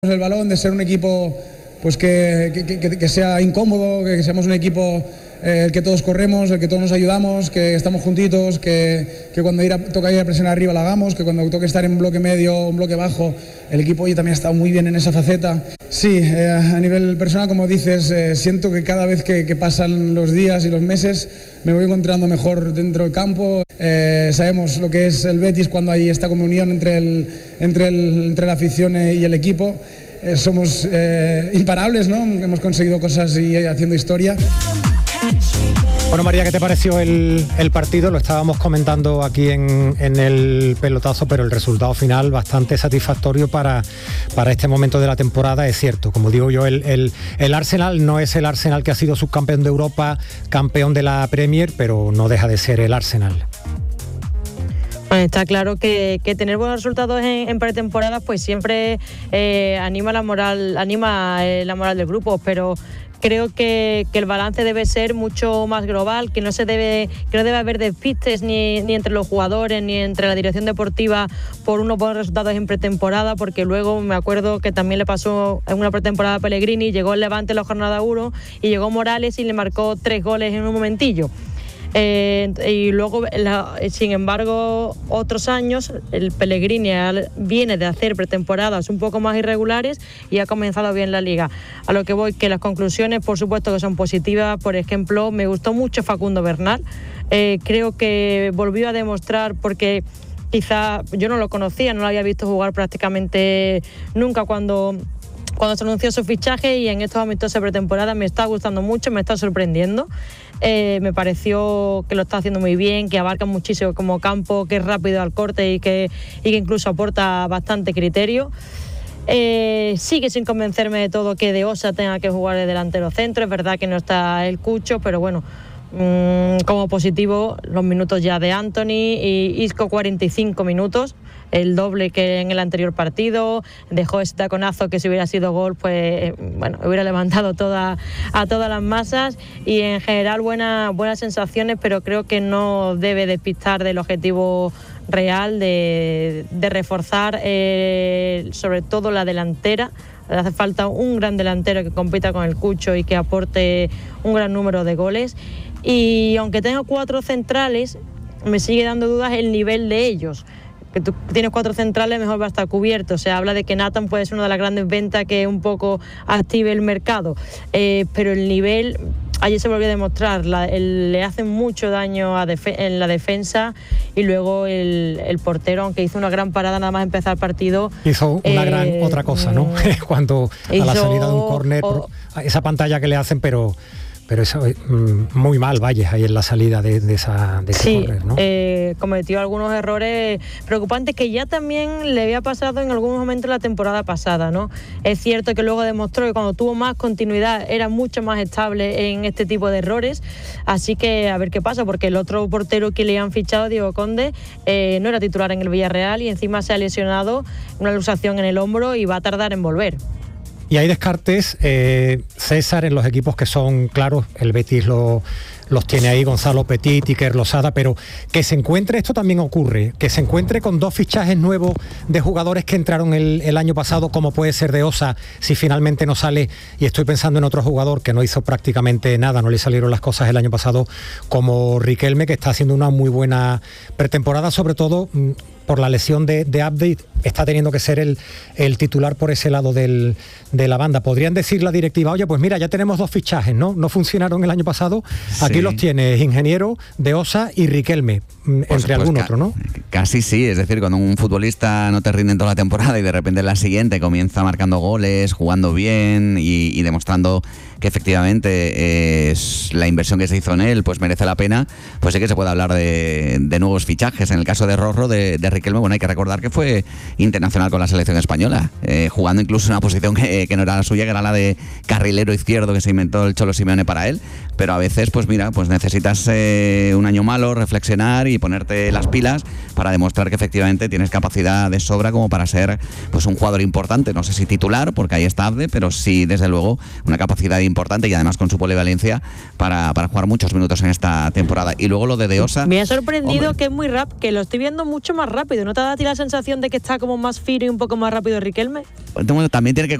el balón, de ser un equipo pues que sea incómodo, que seamos un equipo el que todos corremos, el que todos nos ayudamos, que estamos juntitos, que cuando toca ir a presionar arriba la hagamos, que cuando toque estar en bloque medio o en bloque bajo, el equipo hoy también ha estado muy bien en esa faceta. Sí, a nivel personal, como dices, siento que cada vez que pasan los días y los meses me voy encontrando mejor dentro del campo. Sabemos lo que es el Betis cuando hay esta comunión entre la afición y el equipo. Somos imparables, ¿no? Hemos conseguido cosas y haciendo historia. Bueno, María, ¿qué te pareció el partido? Lo estábamos comentando aquí en el pelotazo, pero el resultado final bastante satisfactorio para este momento de la temporada. Es cierto, como digo yo, el Arsenal no es el Arsenal que ha sido subcampeón de Europa, campeón de la Premier, pero no deja de ser el Arsenal. Bueno, está claro que tener buenos resultados en pretemporada pues siempre anima la moral del grupo, pero creo que el balance debe ser mucho más global, que no debe haber despistes ni entre los jugadores ni entre la dirección deportiva por unos buenos resultados en pretemporada, porque luego me acuerdo que también le pasó en una pretemporada a Pellegrini, llegó el Levante en la jornada 1 y llegó Morales y le marcó 3 goles en un momentillo. Y luego, sin embargo, otros años el Pellegrini viene de hacer pretemporadas un poco más irregulares y ha comenzado bien la liga. A lo que voy, que las conclusiones por supuesto que son positivas. Por ejemplo, me gustó mucho Facundo Bernal, creo que volvió a demostrar, porque quizá yo no lo conocía, no lo había visto jugar prácticamente nunca cuando se anunció su fichaje, y en estos amistosos de pretemporada me está gustando mucho, me está sorprendiendo. Me pareció que lo está haciendo muy bien, que abarca muchísimo como campo, que es rápido al corte y que incluso aporta bastante criterio. Sigue sin convencerme de todo que De Osa tenga que jugar de delantero centro. Es verdad que no está el Cucho, pero bueno, como positivo los minutos ya de Anthony y Isco, 45 minutos, el doble que en el anterior partido. Dejó ese taconazo que si hubiera sido gol pues bueno, hubiera levantado a todas las masas, y en general buenas sensaciones, pero creo que no debe despistar del objetivo real de reforzar sobre todo la delantera. Le hace falta un gran delantero que compita con el Cucho y que aporte un gran número de goles. Y aunque tenga 4 centrales, me sigue dando dudas el nivel de ellos. Que tú tienes 4 centrales, mejor va a estar cubierto. Se habla de que Nathan puede ser una de las grandes ventas que un poco active el mercado. Pero el nivel, ayer se volvió a demostrar, le hacen mucho daño en la defensa, y luego el portero, aunque hizo una gran parada nada más empezar el partido, hizo una gran otra cosa, ¿no? Cuando a la salida de un córner, esa pantalla que le hacen, pero eso muy mal Valles ahí en la salida de ese córner, ¿no? Cometió algunos errores preocupantes que ya también le había pasado en algún momento la temporada pasada, ¿no? Es cierto que luego demostró que cuando tuvo más continuidad era mucho más estable en este tipo de errores, así que a ver qué pasa, porque el otro portero que le han fichado, Diego Conde, no era titular en el Villarreal y encima se ha lesionado, una luxación en el hombro, y va a tardar en volver. Y hay descartes, César, en los equipos que son claros, el Betis los tiene ahí, Gonzalo Petit, Iker Losada, pero que se encuentre, esto también ocurre, que se encuentre con 2 fichajes nuevos de jugadores que entraron el año pasado, como puede ser De Osa, si finalmente no sale, y estoy pensando en otro jugador que no hizo prácticamente nada, no le salieron las cosas el año pasado, como Riquelme, que está haciendo una muy buena pretemporada, sobre todo por la lesión de Abde, está teniendo que ser el titular por ese lado de la banda. Podrían decir la directiva, oye, pues mira, ya tenemos 2 fichajes, ¿no? No funcionaron el año pasado, aquí los tienes, Ingeniero, De Osa y Riquelme, entre algún otro, ¿no? Casi sí, es decir, cuando un futbolista no te rinde en toda la temporada y de repente en la siguiente comienza marcando goles, jugando bien y demostrando que efectivamente la inversión que se hizo en él pues merece la pena, pues sí que se puede hablar de nuevos fichajes. En el caso de Rorro, de Riquelme, bueno, hay que recordar que fue internacional con la selección española, jugando incluso en una posición que no era la suya, que era la de carrilero izquierdo que se inventó el Cholo Simeone para él, pero a veces pues mira, pues necesitas un año malo, reflexionar y ponerte las pilas para demostrar que efectivamente tienes capacidad de sobra como para ser pues un jugador importante, no sé si titular, porque ahí está Abde, pero sí desde luego una capacidad importante, y además con su polivalencia para jugar muchos minutos en esta temporada. Y luego lo de Osa, me ha sorprendido, hombre, que es muy rápido, que lo estoy viendo mucho más rápido. ¿No te da a ti la sensación de que está como más fino y un poco más rápido Riquelme? Bueno, también tiene que